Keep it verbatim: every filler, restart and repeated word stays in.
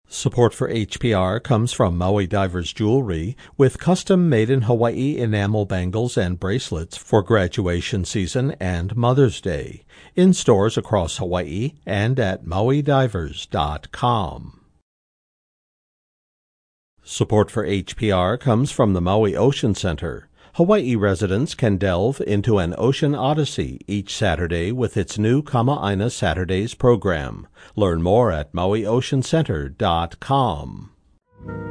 Support for H P R comes from Maui Divers Jewelry with custom made-in-Hawaii enamel bangles and bracelets for graduation season and Mother's Day. In stores across Hawaii and at maui divers dot com. Support for H P R comes from the Maui Ocean Center. Hawaii residents can delve into an ocean odyssey each Saturday with its new Kama'aina Saturdays program. Learn more at maui ocean center dot com.